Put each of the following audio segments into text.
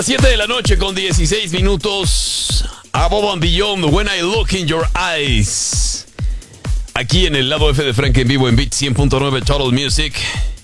7 de la noche con 16 minutos. Above and Beyond, When I Look in Your Eyes. Aquí en el lado F de Frank en vivo en Beat 100.9 Total Music.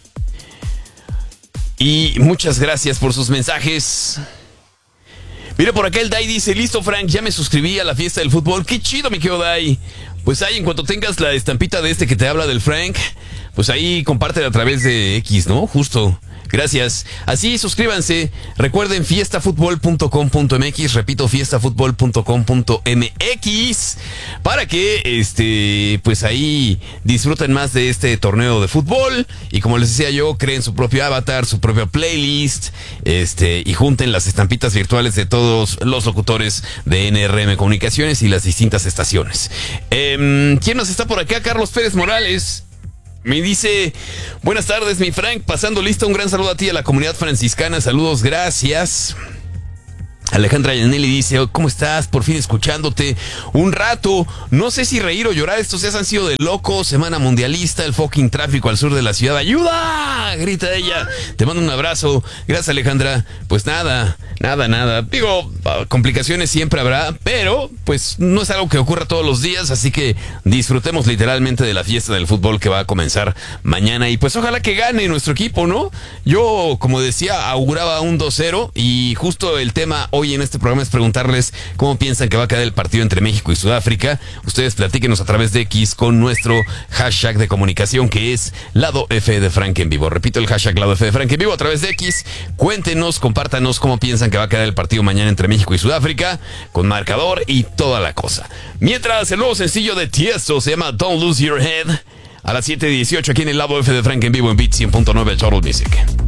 Y muchas gracias por sus mensajes. Mira, por acá el Dai dice: listo, Frank, ya me suscribí a la fiesta del fútbol. Qué chido, mi querido Dai. Pues ahí, en cuanto tengas la estampita de este que te habla del Frank, pues ahí compártela a través de X, ¿no? Justo. Gracias. Así, suscríbanse. Recuerden, fiestafutbol.com.mx. Repito, fiestafutbol.com.mx. Para que, pues ahí disfruten más de este torneo de fútbol. Y como les decía yo, creen su propio avatar, su propia playlist. Y junten las estampitas virtuales de todos los locutores de NRM Comunicaciones y las distintas estaciones. ¿Quién nos está por acá? Carlos Pérez Morales. Me dice: buenas tardes, mi Frank, pasando lista, un gran saludo a ti y a la comunidad franciscana, saludos, gracias. Alejandra Yanelli dice: ¿cómo estás? Por fin escuchándote un rato. No sé si reír o llorar, estos días han sido de locos. Semana mundialista, el fucking tráfico al sur de la ciudad. ¡Ayuda!, grita ella. Te mando un abrazo. Gracias, Alejandra. Pues nada. Digo, complicaciones siempre habrá, pero pues no es algo que ocurra todos los días, así que disfrutemos literalmente de la fiesta del fútbol que va a comenzar mañana. Y pues ojalá que gane nuestro equipo, ¿no? Yo, como decía, auguraba un 2-0 y justo el tema hoy en este programa es preguntarles cómo piensan que va a quedar el partido entre México y Sudáfrica. Ustedes platíquenos a través de X con nuestro hashtag de comunicación, que es Lado F de Frank en vivo. Repito, el hashtag Lado F de Frank en vivo a través de X. Cuéntenos, compártanos cómo piensan que va a quedar el partido mañana entre México y Sudáfrica, con marcador y toda la cosa. Mientras, el nuevo sencillo de Tiesto se llama Don't Lose Your Head, a las 7:18 aquí en el Lado F de Frank en vivo en Beat 100.9 Total Music.